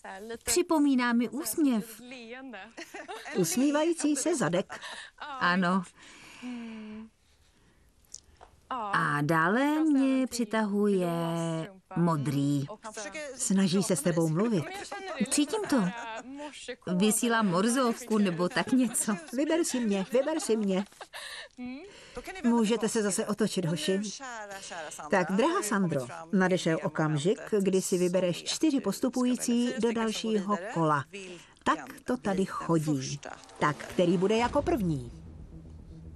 Připomíná mi úsměv. Usmívající se zadek. Ano. A dále mě přitahuje modrý. Snaží se s tebou mluvit. Cítím to. Vysílá morzovku nebo tak něco. Vyber si mě. Můžete se zase otočit, hoši. Tak, drahá Sandro, nadešel okamžik, kdy si vybereš 4 postupující do dalšího kola. Tak to tady chodí. Tak, který bude jako první?